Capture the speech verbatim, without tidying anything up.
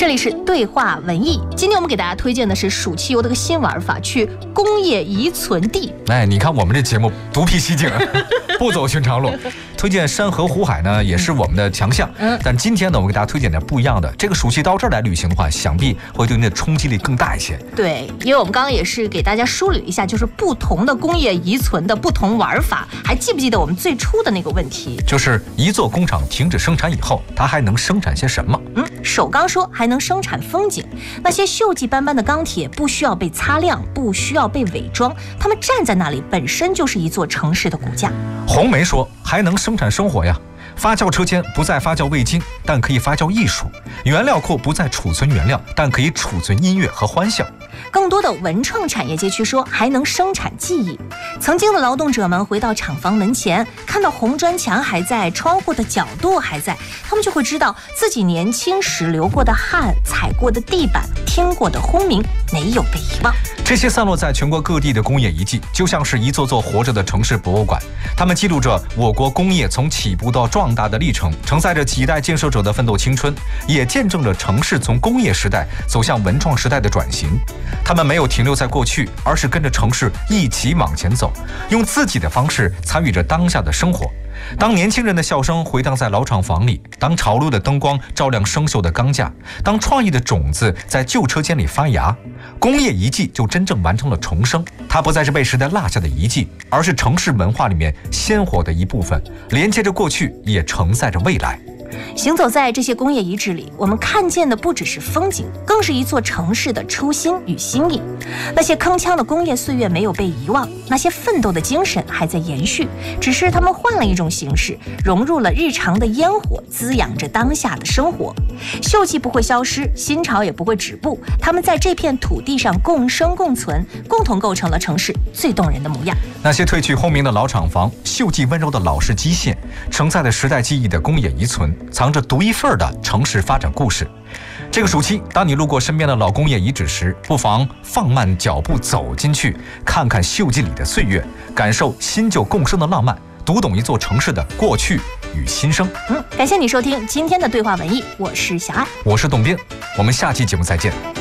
里是对话文艺，今天我们给大家推荐的是暑期游的个新玩法，去工业遗存地。 哎，你看我们这节目独辟蹊径，不走寻常路，推荐山河湖海呢也是我们的强项。嗯，但今天呢，我们给大家推荐点不一样的。这个暑期到这儿来旅行的话，想必会对你的冲击力更大一些。 对，因为我们刚刚也是给大家梳理了一下，就是不同的工业遗存的不同玩法。还记不记得我们最初的那个问题？ 就是一座工厂停止生产以后，它还能生产些什么？ 嗯，首钢说还能生产风景。那些锈迹斑斑的钢铁不需要被擦亮，不需要被伪装，它们站在那里本身就是一座城市的骨架。 红梅说还能生产生活呀。发酵车间不再发酵味精，但可以发酵艺术；原料库不再储存原料，但可以储存音乐和欢笑。 更多的文创产业街区说还能生产记忆。曾经的劳动者们回到厂房门前，看到红砖墙还在，窗户的角度还在，他们就会知道自己年轻时流过的汗、踩过的地板、听过的轰鸣没有被遗忘。 这些散落在全国各地的工业遗迹，就像是一座座活着的城市博物馆，它们记录着我国工业从起步到壮大的历程，承载着几代建设者的奋斗青春，也见证着城市从工业时代走向文创时代的转型。他们没有停留在过去，而是跟着城市一起往前走，用自己的方式参与着当下的生活。当年轻人的笑声回荡在老厂房里，当潮路的灯光照亮生锈的钢架，当创意的种子在旧车间里发芽，工业遗迹就真正完成了重生。它不再是被时代落下的遗迹，而是城市文化里面鲜活的一部分，连接着过去，也承载着未来。 行走在这些工业遗址里，我们看见的不只是风景，更是一座城市的初心与心意。那些铿锵的工业岁月没有被遗忘，那些奋斗的精神还在延续，只是他们换了一种形式，融入了日常的烟火，滋养着当下的生活。锈迹不会消失，新潮也不会止步，他们在这片土地上共生共存，共同构成了城市最动人的模样。 那些褪去轰鸣的老厂房，锈迹温柔的老式机械，承载了时代记忆的工业遗存，藏着独一份的城市发展故事。这个暑期，当你路过身边的老工业遗址时，不妨放慢脚步走进去，看看锈迹里的岁月，感受新旧共生的浪漫，读懂一座城市的过去与新生。 嗯，感谢你收听今天的对话文艺，我是小爱， 我是董斌，我们下期节目再见。